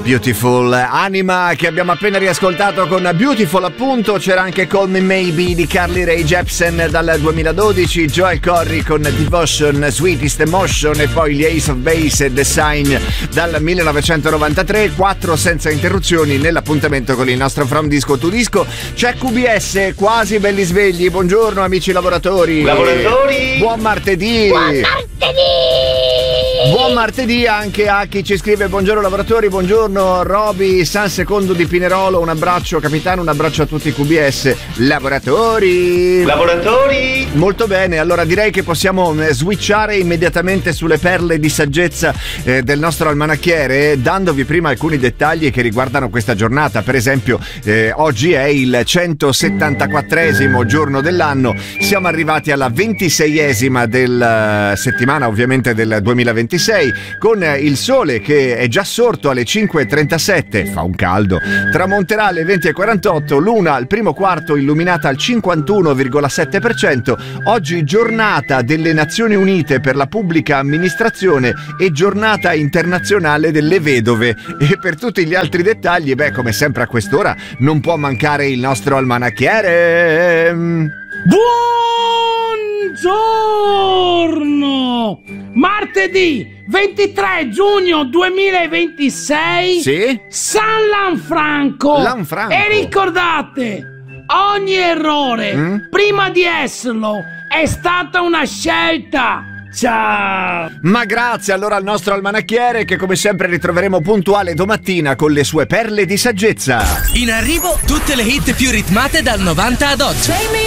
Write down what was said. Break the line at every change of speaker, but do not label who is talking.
Beautiful Anima, che abbiamo appena riascoltato con Beautiful, appunto. C'era anche Call Me Maybe di Carly Rae Jepsen dal 2012, Joel Corry con Devotion, Sweetest Emotion, e poi gli Ace of Base e The Sign dal 1993. 4 senza interruzioni nell'appuntamento con il nostro From Disco to Disco. C'è QBS, quasi belli svegli. Buongiorno amici lavoratori. Buon martedì. Buon martedì anche a chi ci scrive: buongiorno lavoratori, buongiorno Roby San Secondo di Pinerolo, un abbraccio capitano, un abbraccio a tutti i QBS lavoratori. Molto bene, allora direi che possiamo switchare immediatamente sulle perle di saggezza del nostro almanacchiere, dandovi prima alcuni dettagli che riguardano questa giornata. Per esempio oggi è il 174esimo giorno dell'anno, siamo arrivati alla 26esima del settimana ovviamente del 2026, con il sole che è già sorto alle 5:37, fa un caldo, tramonterà alle 20:48, luna al primo quarto illuminata al 51,7%. Oggi giornata delle Nazioni Unite per la pubblica amministrazione e giornata internazionale delle vedove. E per tutti gli altri dettagli, come sempre a quest'ora non può mancare il nostro almanacchiere.
Buongiorno! Martedì 23 giugno 2026.
Sì?
San Lanfranco. E ricordate, ogni errore prima di esserlo è stata una scelta. Ciao!
Ma grazie allora al nostro almanacchiere, che come sempre ritroveremo puntuale domattina con le sue perle di saggezza.
In arrivo tutte le hit più ritmate dal 90 ad oggi.